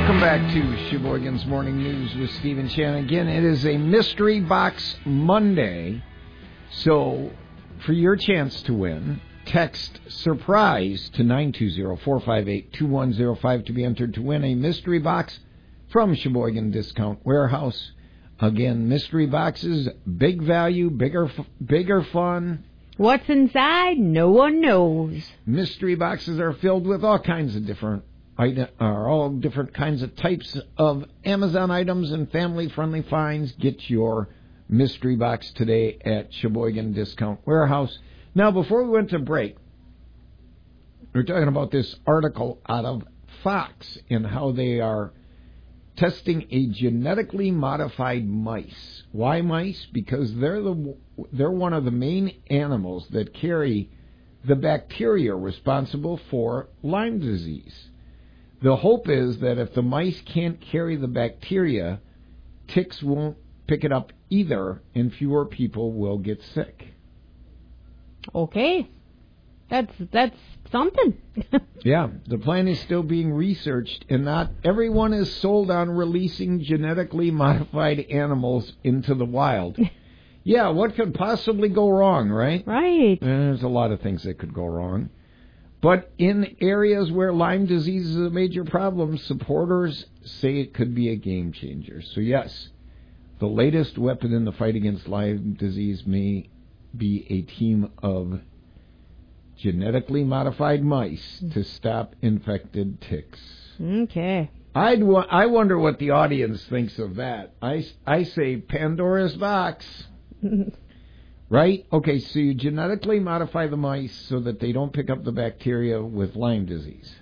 Welcome back to Sheboygan's Morning News with Steve and Shannon. Again, it is a Mystery Box Monday. So, for your chance to win, text SURPRISE to 920-458-2105 to be entered to win a mystery box from Sheboygan Discount Warehouse. Again, mystery boxes, big value, bigger fun. What's inside, no one knows. Mystery boxes are filled with all kinds of different kinds of types of Amazon items and family-friendly finds. Get your mystery box today at Sheboygan Discount Warehouse. Now, before we went to break, we were talking about this article out of Fox and how they are testing a genetically modified mice. Why mice? Because they're one of the main animals that carry the bacteria responsible for Lyme disease. The hope is that if the mice can't carry the bacteria, ticks won't pick it up either, and fewer people will get sick. Okay. That's something. Yeah, the plan is still being researched, and not everyone is sold on releasing genetically modified animals into the wild. Yeah, what could possibly go wrong, right? Right. There's a lot of things that could go wrong. But in areas where Lyme disease is a major problem, supporters say it could be a game changer. So yes, the latest weapon in the fight against Lyme disease may be a team of genetically modified mice to stop infected ticks. Okay. I wonder what the audience thinks of that. I say Pandora's box. Right? Okay, so you genetically modify the mice so that they don't pick up the bacteria with Lyme disease.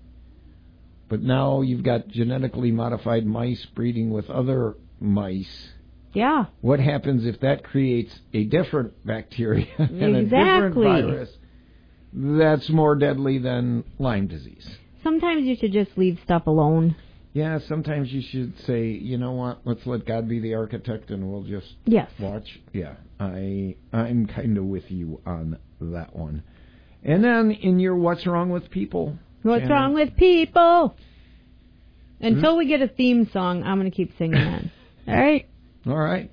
But now you've got genetically modified mice breeding with other mice. Yeah. What happens if that creates a different bacteria and a different virus that's more deadly than Lyme disease? Sometimes you should just leave stuff alone. Yeah, sometimes you should say, you know what, let's let God be the architect and we'll just watch. Yeah, I'm kind of with you on that one. And then in your What's Wrong with People? What's Shannon? wrong with people? Until we get a theme song, I'm going to keep singing that. All right? All right.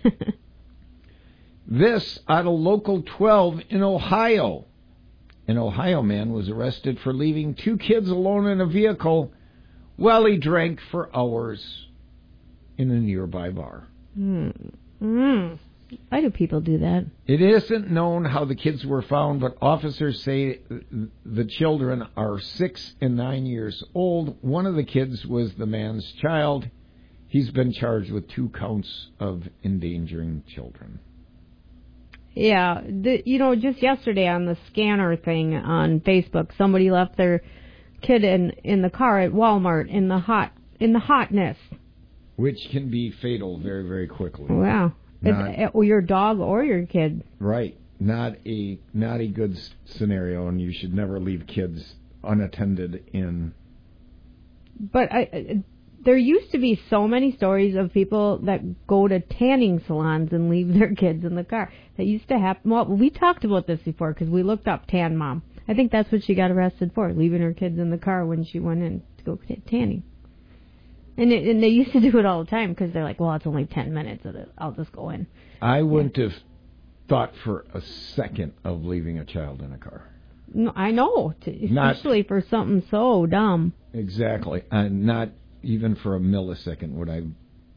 This out of Local 12 in Ohio. An Ohio man was arrested for leaving two kids alone in a vehicle while he drank for hours in a nearby bar. Why do people do that? It isn't known how the kids were found, but officers say the children are 6 and 9 years old. One of the kids was the man's child. He's been charged with 2 counts of endangering children. Yeah, just yesterday on the scanner thing on Facebook, somebody left their kid in the car at Walmart in the hotness, which can be fatal very, very quickly. Wow, your dog or your kid. Right, not a good scenario, and you should never leave kids unattended in. But there used to be so many stories of people that go to tanning salons and leave their kids in the car. That used to happen. Well, we talked about this before because we looked up Tan Mom. I think that's what she got arrested for, leaving her kids in the car when she went in to go tanning. And they used to do it all the time because they're like, well, it's only 10 minutes. I'll just go in. I wouldn't have thought for a second of leaving a child in a car. No, I know, especially for something so dumb. Exactly. Not even for a millisecond would I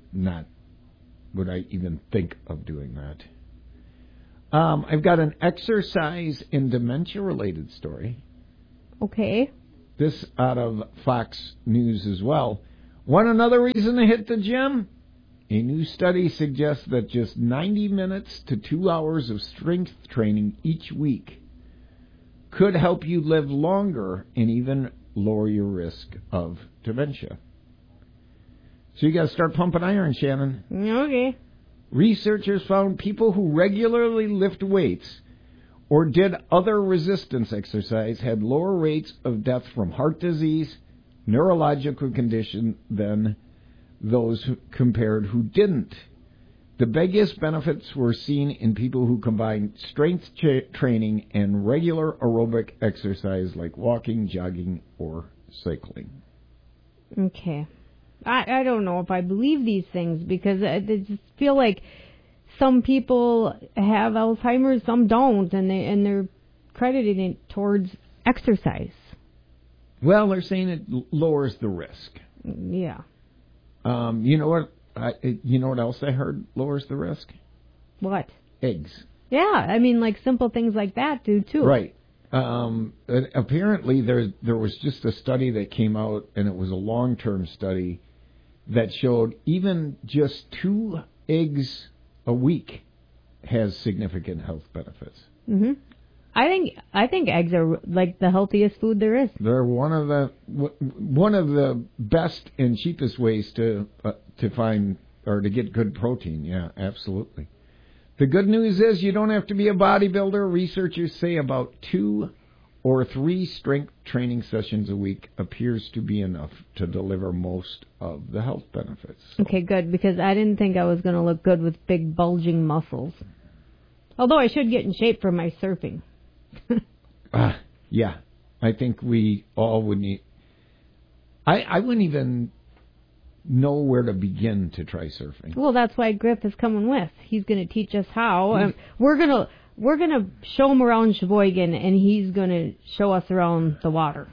even think of doing that. I've got an exercise and dementia-related story. Okay. This out of Fox News as well. Want another reason to hit the gym? A new study suggests that just 90 minutes to 2 hours of strength training each week could help you live longer and even lower your risk of dementia. So you got to start pumping iron, Shannon. Okay. Researchers found people who regularly lift weights or did other resistance exercise had lower rates of death from heart disease, neurological condition than those who didn't. The biggest benefits were seen in people who combined strength training and regular aerobic exercise like walking, jogging, or cycling. Okay. I don't know if I believe these things because I just feel like some people have Alzheimer's, some don't, and they're crediting it towards exercise. Well, they're saying it lowers the risk. Yeah. You know what? You know what else I heard lowers the risk? What? Eggs. Yeah, I mean, like simple things like that do too. Right. Apparently, there was just a study that came out, and it was a long-term study that showed even just 2 eggs a week has significant health benefits. Mhm. I think eggs are like the healthiest food there is. They're one of the best and cheapest ways to find or to get good protein. Yeah, absolutely. The good news is you don't have to be a bodybuilder. Researchers say about 2 or 3 strength training sessions a week appears to be enough to deliver most of the health benefits. So. Okay, good, because I didn't think I was going to look good with big bulging muscles. Although I should get in shape for my surfing. Yeah, I think we all would need. I wouldn't even know where to begin to try surfing. Well, that's why Griff is coming with. He's going to teach us how. We're gonna show him around Sheboygan, and he's going to show us around the water.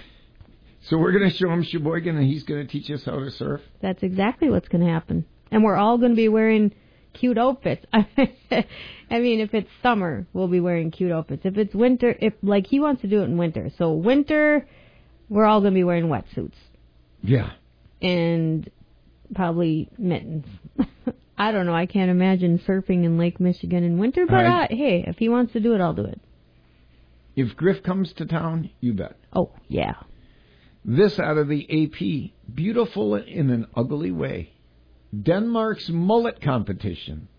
So we're going to show him Sheboygan, and he's going to teach us how to surf? That's exactly what's going to happen. And we're all going to be wearing cute outfits. I mean, if it's summer, we'll be wearing cute outfits. If it's winter, like he wants to do it in winter. So winter, we're all going to be wearing wetsuits. Yeah. And probably mittens. I don't know. I can't imagine surfing in Lake Michigan in winter, but hey, if he wants to do it, I'll do it. If Griff comes to town, you bet. Oh, yeah. This out of the AP. Beautiful in an ugly way. Denmark's mullet competition.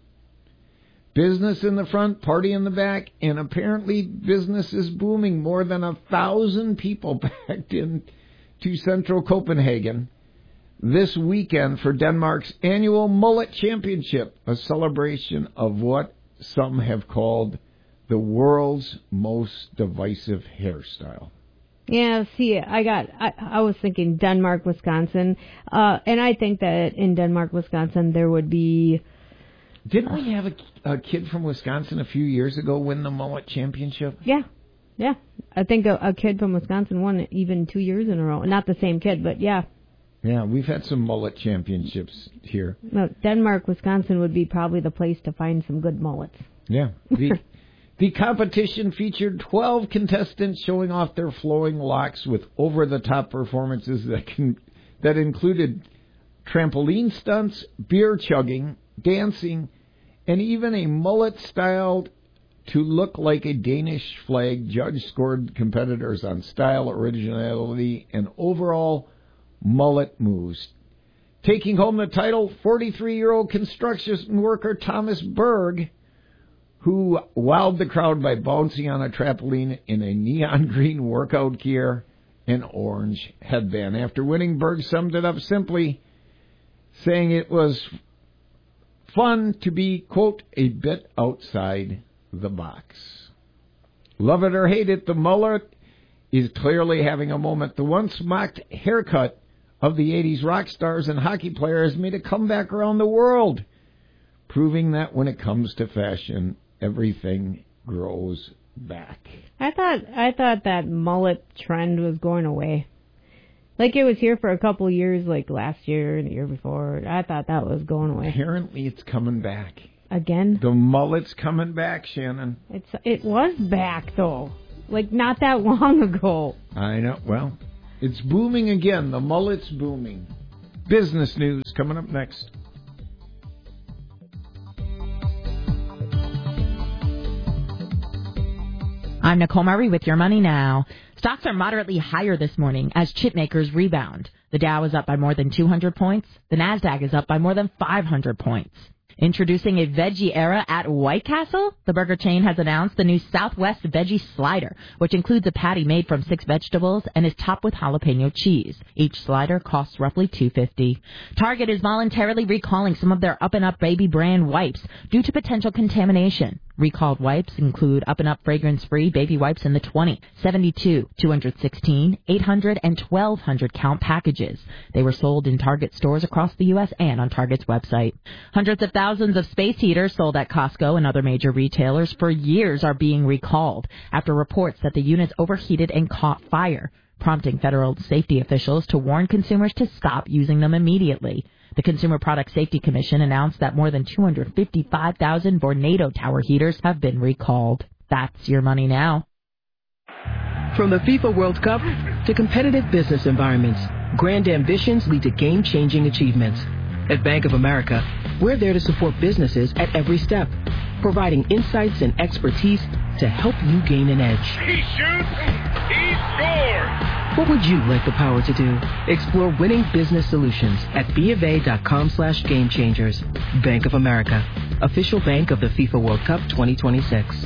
Business in the front, party in the back, and apparently business is booming. More than 1,000 people packed in to central Copenhagen this weekend for Denmark's annual Mullet Championship, a celebration of what some have called the world's most divisive hairstyle. Yeah, see, I was thinking Denmark, Wisconsin, and I think that in Denmark, Wisconsin, there would be... Didn't we have a kid from Wisconsin a few years ago win the Mullet Championship? Yeah. I think a kid from Wisconsin won it even 2 years in a row. Not the same kid, but yeah. Yeah, we've had some mullet championships here. No, Denmark, Wisconsin would be probably the place to find some good mullets. Yeah. The competition featured 12 contestants showing off their flowing locks with over-the-top performances that included trampoline stunts, beer chugging, dancing, and even a mullet styled to look like a Danish flag. Judge scored competitors on style, originality, and overall mullet moves. Taking home the title, 43-year-old construction worker Thomas Berg, who wowed the crowd by bouncing on a trampoline in a neon green workout gear and orange headband. After winning, Berg summed it up simply, saying it was fun to be, quote, a bit outside the box. Love it or hate it, the mullet is clearly having a moment. The once mocked haircut of the 80s rock stars and hockey players made a comeback around the world, proving that when it comes to fashion, everything grows back. I thought that mullet trend was going away. Like it was here for a couple years, like last year and the year before. I thought that was going away. Apparently it's coming back. Again? The mullet's coming back, Shannon. It was back, though. Like, not that long ago. I know. Well, it's booming again. The mullet's booming. Business news coming up next. I'm Nicole Murray with Your Money Now. Stocks are moderately higher this morning as chip makers rebound. The Dow is up by more than 200 points. The Nasdaq is up by more than 500 points. Introducing a veggie era at White Castle, the burger chain has announced the new Southwest Veggie Slider, which includes a patty made from 6 vegetables and is topped with jalapeno cheese. Each slider costs roughly $2.50. Target is voluntarily recalling some of their Up and Up baby brand wipes due to potential contamination. Recalled wipes include Up and Up fragrance-free baby wipes in the 20, 72, 216, 800, and 1,200 count packages. They were sold in Target stores across the U.S. and on Target's website. Hundreds of thousands of space heaters sold at Costco and other major retailers for years are being recalled after reports that the units overheated and caught fire, prompting federal safety officials to warn consumers to stop using them immediately. The Consumer Product Safety Commission announced that more than 255,000 Vornado tower heaters have been recalled. That's your money now. From the FIFA World Cup to competitive business environments, grand ambitions lead to game-changing achievements. At Bank of America, we're there to support businesses at every step, providing insights and expertise to help you gain an edge. He shoots, he scores! What would you like the power to do? Explore winning business solutions at BofA.com/gamechangers. Bank of America, official bank of the FIFA World Cup 2026.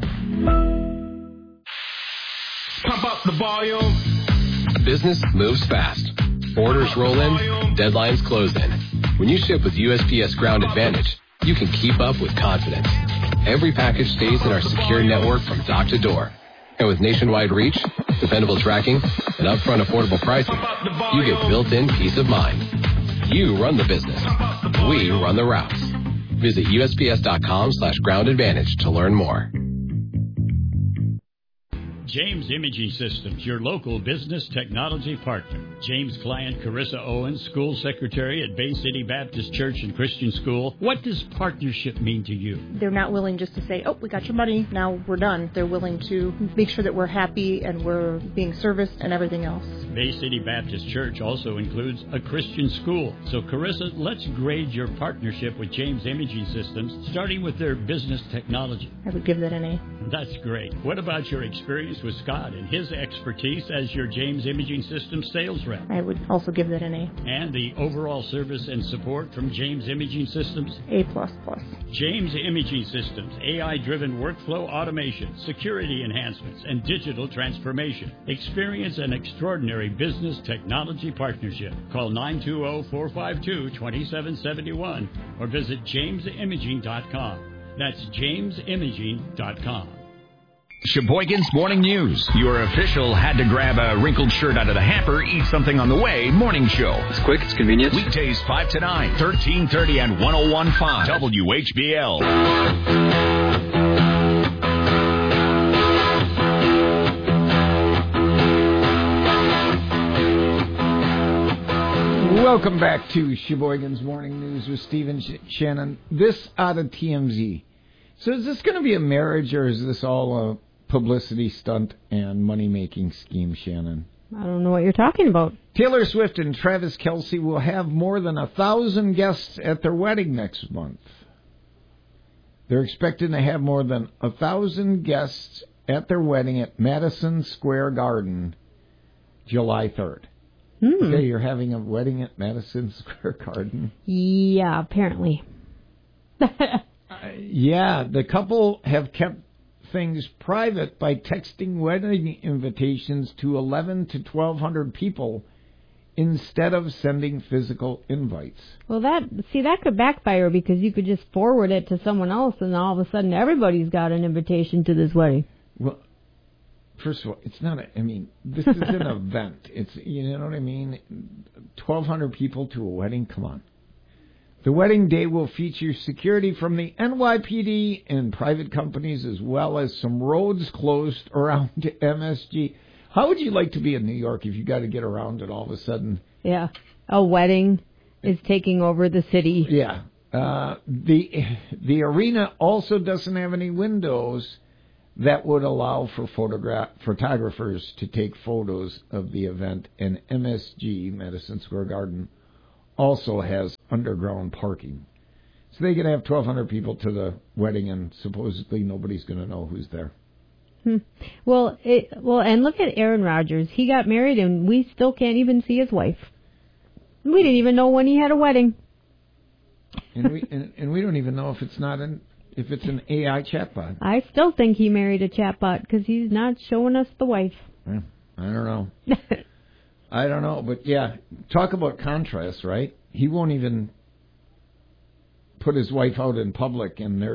Pump up the volume. Business moves fast. Orders roll in, deadlines close in. When you ship with USPS Ground Advantage, you can keep up with confidence. Every package stays in our secure network from dock to door. And with nationwide reach, dependable tracking, and upfront affordable pricing, you get built-in peace of mind. You run the business. We run the routes. Visit USPS.com/Ground Advantage to learn more. James Imaging Systems, your local business technology partner. James' client, Carissa Owens, school secretary at Bay City Baptist Church and Christian School. What does partnership mean to you? They're not willing just to say, oh, we got your money, now we're done. They're willing to make sure that we're happy and we're being serviced and everything else. Bay City Baptist Church also includes a Christian school. So, Carissa, let's grade your partnership with James Imaging Systems, starting with their business technology. I would give that an A. That's great. What about your experience with Scott and his expertise as your James Imaging Systems sales rep? I would also give that an A. And the overall service and support from James Imaging Systems? A++. James Imaging Systems, AI-driven workflow automation, security enhancements, and digital transformation. Experience an extraordinary business technology partnership. Call 920-452-2771 or visit jamesimaging.com. That's jamesimaging.com. Sheboygan's Morning News, your official had to grab a wrinkled shirt out of the hamper, eat something on the way morning show. It's quick, it's convenient. Weekdays 5 to 9, 1330 and 101.5 WHBL. Welcome back to Sheboygan's Morning News with Stephen Shannon. This out of TMZ. So is this going to be a marriage, or is this all a publicity stunt and money-making scheme, Shannon? I don't know what you're talking about. Taylor Swift and Travis Kelce will have more than 1,000 guests at their wedding next month. They're expecting to have more than 1,000 guests at their wedding at Madison Square Garden, July 3rd. Okay, you're having a wedding at Madison Square Garden? Yeah, apparently. Yeah, the couple have kept things private by texting wedding invitations to 1,100 to 1,200 people instead of sending physical invites. Well, that could backfire because you could just forward it to someone else and all of a sudden everybody's got an invitation to this wedding. Well, first of all, it's not this is an event. It's, you know what I mean? 1,200 people to a wedding? Come on. The wedding day will feature security from the NYPD and private companies, as well as some roads closed around MSG. How would you like to be in New York if you got to get around it all of a sudden? Yeah. A wedding is taking over the city. Yeah. The arena also doesn't have any windows that would allow for photographers to take photos of the event, and MSG, Madison Square Garden, also has underground parking. So they can have 1,200 people to the wedding, and supposedly nobody's going to know who's there. Well, and look at Aaron Rodgers. He got married, and we still can't even see his wife. We didn't even know when he had a wedding. And we don't even know if it's an AI chatbot. I still think he married a chatbot because he's not showing us the wife. I don't know. I don't know, but yeah, talk about contrast, right? He won't even put his wife out in public, and they're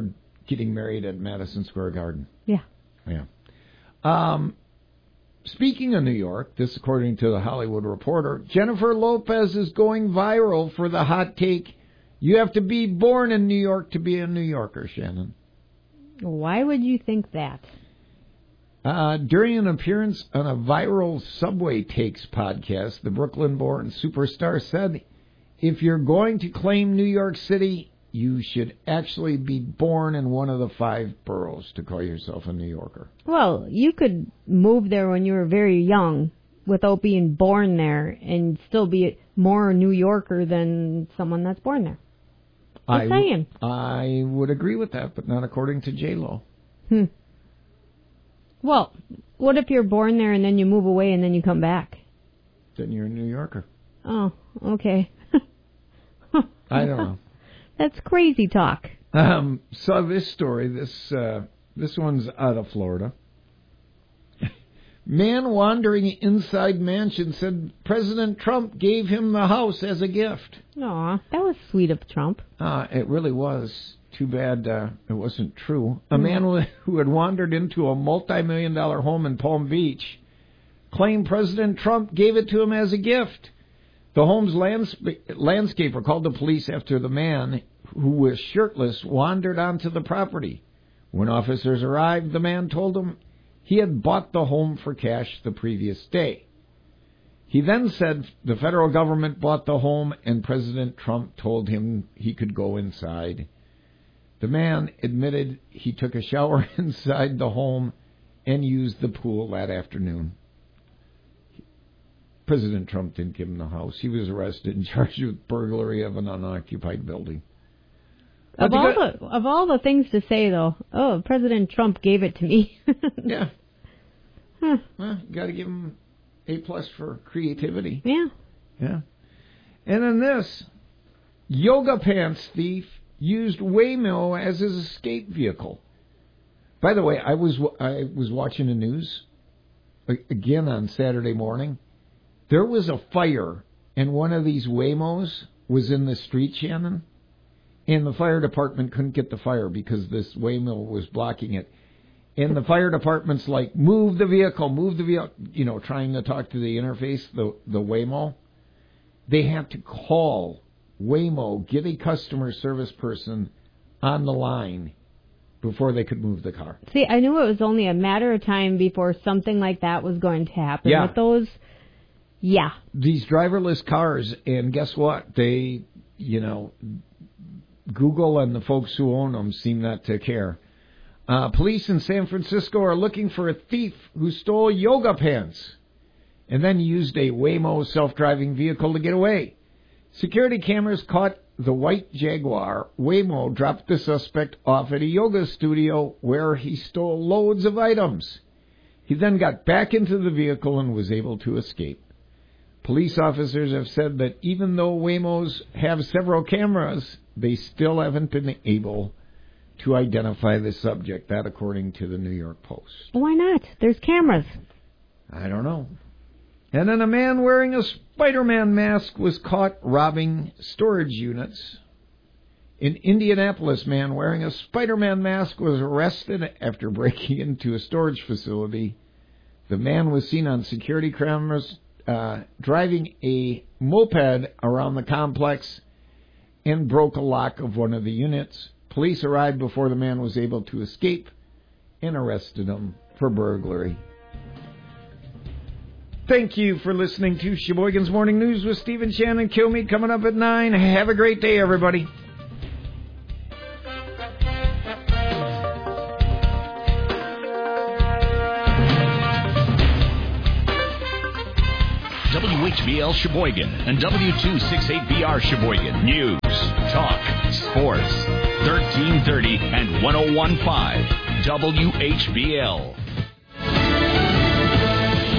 getting married at Madison Square Garden. Yeah. Yeah. Speaking of New York, this according to the Hollywood Reporter, Jennifer Lopez is going viral for the hot take, you have to be born in New York to be a New Yorker, Shannon. Why would you think that? During an appearance on a viral Subway Takes podcast, the Brooklyn-born superstar said, if you're going to claim New York City, you should actually be born in one of the 5 boroughs to call yourself a New Yorker. Well, you could move there when you were very young without being born there and still be more New Yorker than someone that's born there. Just saying. I would agree with that, but not according to J-Lo. Well, what if you're born there and then you move away and then you come back? Then you're a New Yorker. Oh, okay. I don't know. That's crazy talk. So this story, this one's out of Florida. Man wandering inside mansion said President Trump gave him the house as a gift. Aw, that was sweet of Trump. It really was. Too bad it wasn't true. A man who had wandered into a multi-million-dollar home in Palm Beach claimed President Trump gave it to him as a gift. The home's landscaper called the police after the man, who was shirtless, wandered onto the property. When officers arrived, the man told them he had bought the home for cash the previous day. He then said the federal government bought the home and President Trump told him he could go inside. The man admitted he took a shower inside the home and used the pool that afternoon. President Trump didn't give him the house. He was arrested and charged with burglary of an unoccupied building. Of all the things to say, though, President Trump gave it to me. Yeah. Well, you got to give him A+ for creativity. Yeah. Yeah. And then this, yoga pants thief used Waymo as his escape vehicle. By the way, I was watching the news again on Saturday morning. There was a fire, and one of these Waymos was in the street, Shannon, and the fire department couldn't get the fire because this Waymo was blocking it. And the fire department's like, move the vehicle, trying to talk to the interface, the Waymo. They have to call Waymo, get a customer service person on the line before they could move the car. See, I knew it was only a matter of time before something like that was going to happen. Yeah. With those, yeah. These driverless cars, and guess what? They, Google and the folks who own them seem not to care. Police in San Francisco are looking for a thief who stole yoga pants and then used a Waymo self-driving vehicle to get away. Security cameras caught the white Jaguar. Waymo dropped the suspect off at a yoga studio where he stole loads of items. He then got back into the vehicle and was able to escape. Police officers have said that even though Waymos have several cameras, they still haven't been able to identify the subject. That according to the New York Post. Why not? There's cameras. I don't know. And then a man wearing a Spider-Man mask was caught robbing storage units. In Indianapolis, a man wearing a Spider-Man mask was arrested after breaking into a storage facility. The man was seen on security cameras driving a moped around the complex and broke a lock of one of the units. Police arrived before the man was able to escape and arrested him for burglary. Thank you for listening to Sheboygan's Morning News with Stephen Shannon. Kill Me coming up at 9. Have a great day, everybody. WHBL Sheboygan and W268BR Sheboygan. News, talk, sports. 1330 and 101.5 WHBL.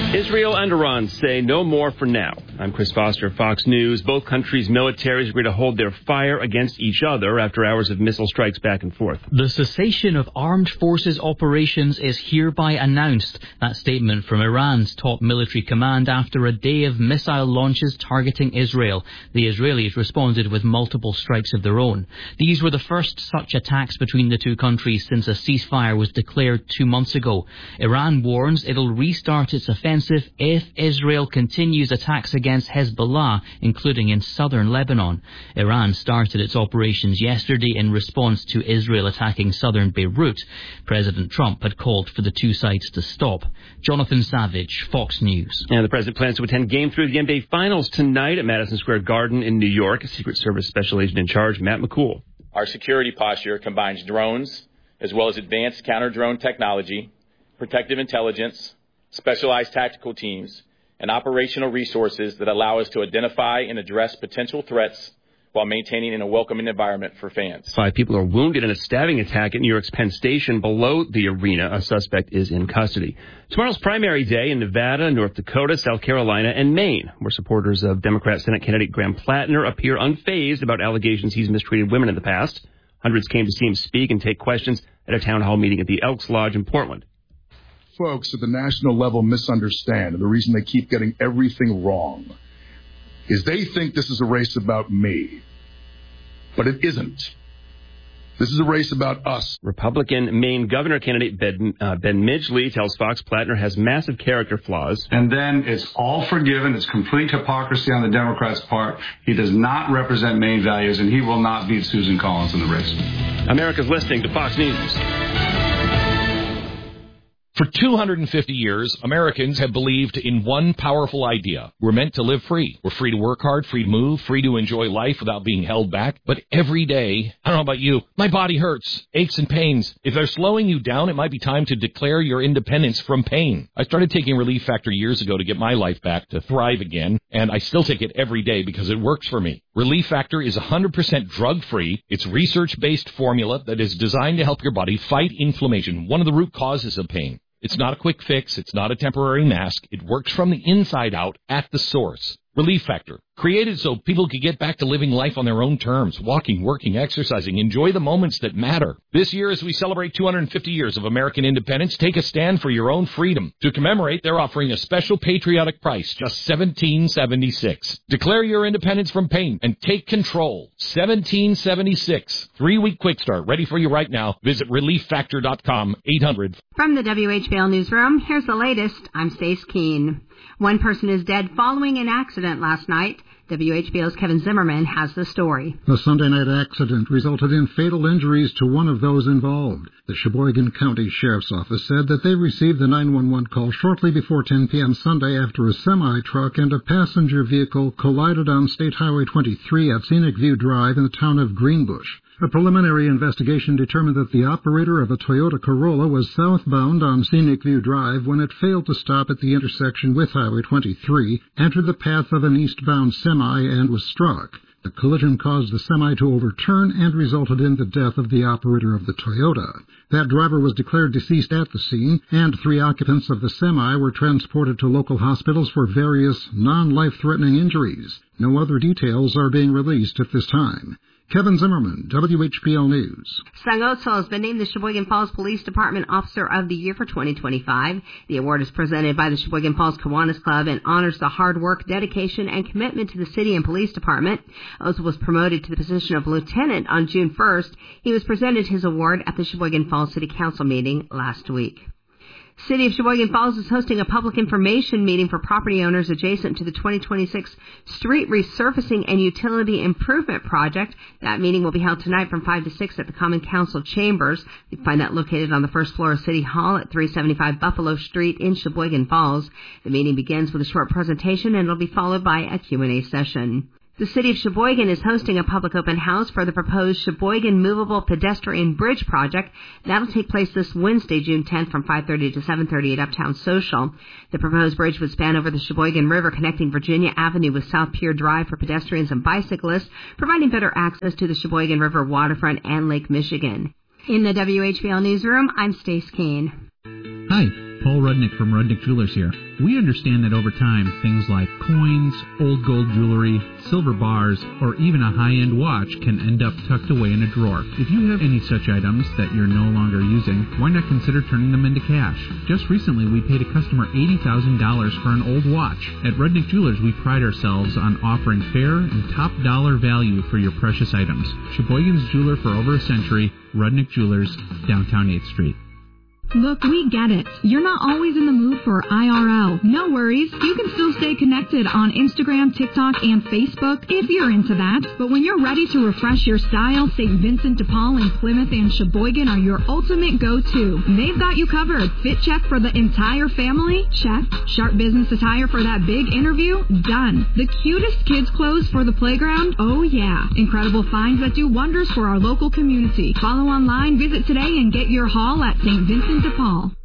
Israel and Iran say no more for now. I'm Chris Foster, Fox News. Both countries' militaries agree to hold their fire against each other after hours of missile strikes back and forth. The cessation of armed forces operations is hereby announced. That statement from Iran's top military command after a day of missile launches targeting Israel. The Israelis responded with multiple strikes of their own. These were the first such attacks between the two countries since a ceasefire was declared 2 months ago. Iran warns it'll restart its offensive if Israel continues attacks against Hezbollah, including in southern Lebanon. Iran started its operations yesterday in response to Israel attacking southern Beirut. President Trump had called for the two sides to stop. Jonathan Savage, Fox News. And the president plans to attend Game 3 of the NBA Finals tonight at Madison Square Garden in New York. Secret Service Special Agent in Charge, Matt McCool. Our security posture combines drones as well as advanced counter-drone technology, protective intelligence, specialized tactical teams, and operational resources that allow us to identify and address potential threats while maintaining a welcoming environment for fans. 5 people are wounded in a stabbing attack at New York's Penn Station below the arena. A suspect is in custody. Tomorrow's primary day in Nevada, North Dakota, South Carolina, and Maine, where supporters of Democrat Senate candidate Graham Plattner appear unfazed about allegations he's mistreated women in the past. Hundreds came to see him speak and take questions at a town hall meeting at the Elks Lodge in Portland. Folks at the national level misunderstand, and the reason they keep getting everything wrong is they think this is a race about me. But it isn't. This is a race about us. Republican Maine governor candidate Ben Midgley tells Fox Plattner has massive character flaws. And then it's all forgiven. It's complete hypocrisy on the Democrats' part. He does not represent Maine values, and he will not beat Susan Collins in the race. America's listening to Fox News. For 250 years, Americans have believed in one powerful idea. We're meant to live free. We're free to work hard, free to move, free to enjoy life without being held back. But every day, I don't know about you, my body hurts, aches and pains. If they're slowing you down, it might be time to declare your independence from pain. I started taking Relief Factor years ago to get my life back, to thrive again, and I still take it every day because it works for me. Relief Factor is 100% drug-free. It's research-based formula that is designed to help your body fight inflammation, one of the root causes of pain. It's not a quick fix. It's not a temporary mask. It works from the inside out at the source. Relief Factor, created so people could get back to living life on their own terms, walking, working, exercising, enjoy the moments that matter. This year, as we celebrate 250 years of American independence, take a stand for your own freedom. To commemorate, they're offering a special patriotic price, just $17.76. Declare your independence from pain and take control. $17.76. 3-week quick start, ready for you right now. Visit ReliefFactor.com, 800. From the WHBL Newsroom, here's the latest. I'm Stace Keene. One person is dead following an accident last night. WHBL's Kevin Zimmerman has the story. The Sunday night accident resulted in fatal injuries to one of those involved. The Sheboygan County Sheriff's Office said that they received the 911 call shortly before 10 p.m. Sunday after a semi-truck and a passenger vehicle collided on State Highway 23 at Scenic View Drive in the town of Greenbush. A preliminary investigation determined that the operator of a Toyota Corolla was southbound on Scenic View Drive when it failed to stop at the intersection with Highway 23, entered the path of an eastbound semi, and was struck. The collision caused the semi to overturn and resulted in the death of the operator of the Toyota. That driver was declared deceased at the scene, and 3 occupants of the semi were transported to local hospitals for various non-life-threatening injuries. No other details are being released at this time. Kevin Zimmerman, WHBL News. Sung Otso has been named the Sheboygan Falls Police Department Officer of the Year for 2025. The award is presented by the Sheboygan Falls Kiwanis Club and honors the hard work, dedication, and commitment to the city and police department. Otso was promoted to the position of lieutenant on June 1st. He was presented his award at the Sheboygan Falls City Council meeting last week. City of Sheboygan Falls is hosting a public information meeting for property owners adjacent to the 2026 Street Resurfacing and Utility Improvement Project. That meeting will be held tonight from 5 to 6 at the Common Council Chambers. You can find that located on the first floor of City Hall at 375 Buffalo Street in Sheboygan Falls. The meeting begins with a short presentation and will be followed by a Q&A session. The City of Sheboygan is hosting a public open house for the proposed Sheboygan Movable Pedestrian Bridge project. That'll take place this Wednesday, June 10th from 5:30 to 7:30 at Uptown Social. The proposed bridge would span over the Sheboygan River, connecting Virginia Avenue with South Pier Drive for pedestrians and bicyclists, providing better access to the Sheboygan River waterfront and Lake Michigan. In the WHBL Newsroom, I'm Stace Keene. Hi, Paul Rudnick from Rudnick Jewelers here. We understand that over time, things like coins, old gold jewelry, silver bars, or even a high-end watch can end up tucked away in a drawer. If you have any such items that you're no longer using, why not consider turning them into cash? Just recently, we paid a customer $80,000 for an old watch. At Rudnick Jewelers, we pride ourselves on offering fair and top-dollar value for your precious items. Sheboygan's jeweler for over a century, Rudnick Jewelers, downtown 8th Street. Look, we get it. You're not always in the mood for IRL. No worries. You can still stay connected on Instagram, TikTok, and Facebook if you're into that. But when you're ready to refresh your style, St. Vincent de Paul in Plymouth and Sheboygan are your ultimate go-to. They've got you covered. Fit check for the entire family? Check. Sharp business attire for that big interview? Done. The cutest kids' clothes for the playground? Oh yeah. Incredible finds that do wonders for our local community. Follow online, visit today, and get your haul at St. Vincent de Paul.